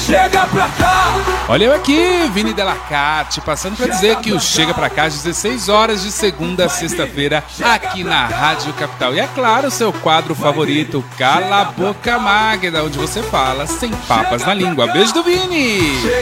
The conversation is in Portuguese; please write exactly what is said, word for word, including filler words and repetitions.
Chega pra cá. Olha eu aqui, Vini Delacate, passando pra dizer que o Chega Pra Cá às dezesseis horas de segunda a sexta-feira aqui na Rádio Capital. E é claro, o seu quadro favorito, Cala a Boca Magda, onde você fala sem papas na língua. Beijo do Vini!